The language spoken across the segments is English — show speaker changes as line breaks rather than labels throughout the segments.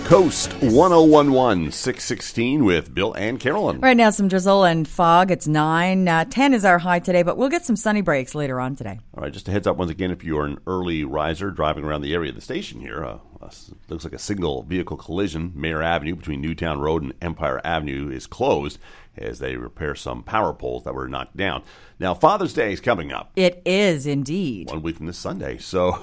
Coast 1011, 616 with Bill and Carolyn.
Right now, some drizzle and fog. It's 9. 10 is our high today, but we'll get some sunny breaks later on today.
All right, just a heads up once again, if you are an early riser driving around the area of the station here, looks like a single vehicle collision. Mayor Avenue between Newtown Road and Empire Avenue is closed as they repair some power poles that were knocked down. Now, Father's Day is coming up.
It is indeed.
1 week from this Sunday, so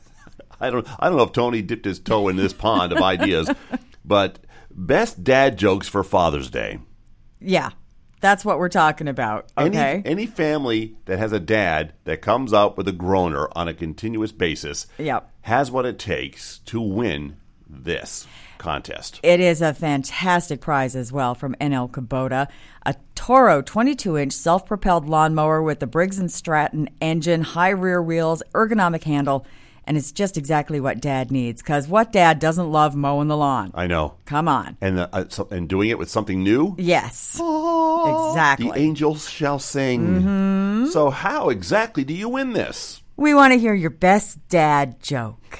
I don't know if Tony dipped his toe in this pond of ideas, but best dad jokes for Father's Day.
Yeah, that's what we're talking about, okay?
Any family that has a dad that comes up with a groaner on a continuous basis has what it takes to win this contest.
It is a fantastic prize as well from NL Kubota. A Toro 22-inch self-propelled lawnmower with the Briggs & Stratton engine, high rear wheels, ergonomic handle. And it's just exactly what Dad needs, because what dad doesn't love mowing the lawn?
I know.
Come on.
And doing it with something new?
Yes.
Oh,
exactly.
The angels shall sing.
Mm-hmm.
So how exactly do you win this?
We want to hear your best dad joke.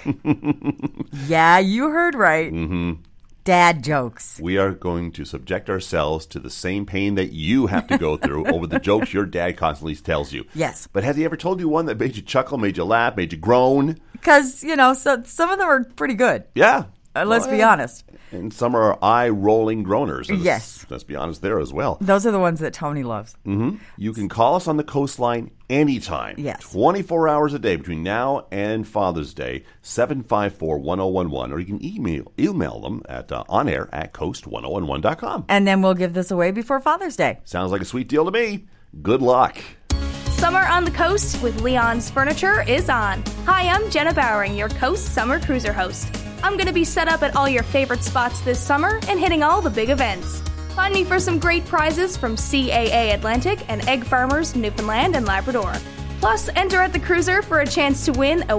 Yeah, you heard right.
Mm-hmm.
Dad jokes.
We are going to subject ourselves to the same pain that you have to go through over the jokes your dad constantly tells you.
Yes.
But has he ever told you one that made you chuckle, made you laugh, made you groan?
Because, so some of them are pretty good.
Yeah.
Let's be honest.
And some are eye-rolling groaners.
Yes.
Let's be honest there as well.
Those are the ones that Tony loves.
Mm-hmm. You can call us on the coastline anytime.
Yes.
24 hours a day between now and Father's Day, 754-1011. Or you can email them at onair@coast1011.com.
And then we'll give this away before Father's Day.
Sounds like a sweet deal to me. Good luck.
Summer on the Coast with Leon's Furniture is on. Hi, I'm Jenna Bowering, your Coast Summer Cruiser host. I'm going to be set up at all your favorite spots this summer and hitting all the big events. Find me for some great prizes from CAA Atlantic and Egg Farmers Newfoundland and Labrador. Plus, enter at the cruiser for a chance to win a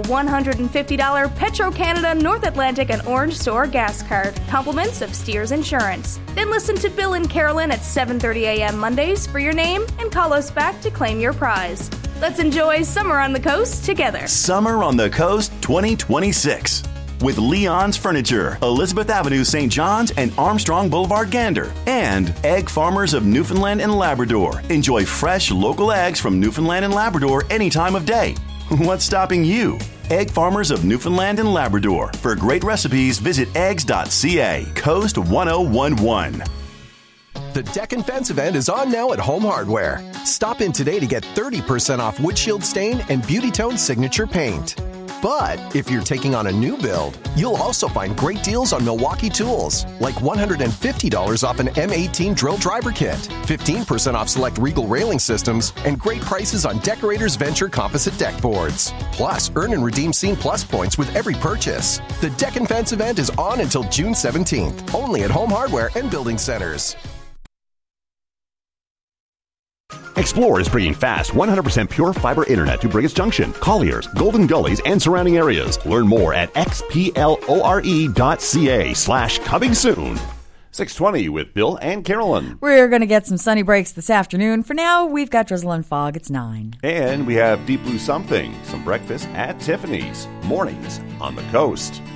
$150 Petro-Canada North Atlantic and Orange Store gas card, compliments of Steers Insurance. Then listen to Bill and Carolyn at 7:30 a.m. Mondays for your name and call us back to claim your prize. Let's enjoy Summer on the Coast together.
Summer on the Coast 2026. With Leon's Furniture, Elizabeth Avenue, St. John's, and Armstrong Boulevard, Gander. And Egg Farmers of Newfoundland and Labrador. Enjoy fresh local eggs from Newfoundland and Labrador any time of day. What's stopping you? Egg Farmers of Newfoundland and Labrador. For great recipes, visit eggs.ca. Coast 1011.
The Deck and Fence event is on now at Home Hardware. Stop in today to get 30% off windshield stain and Beauty Tone signature paint. But if you're taking on a new build, you'll also find great deals on Milwaukee tools, like $150 off an M18 drill driver kit, 15% off select Regal railing systems, and great prices on Decorators Venture composite deck boards. Plus, earn and redeem Scene Plus points with every purchase. The Deck and Fence event is on until June 17th, only at Home Hardware and Building Centers.
Explore is bringing fast 100% pure fiber internet to Brigus Junction, Colliers, Golden Gullies, and surrounding areas. Learn more at xplore.ca/coming soon. 620 with Bill and Carolyn.
We're going to get some sunny breaks this afternoon. For now, we've got drizzle and fog. It's 9.
And we have Deep Blue Something, some breakfast at Tiffany's. Mornings on the Coast.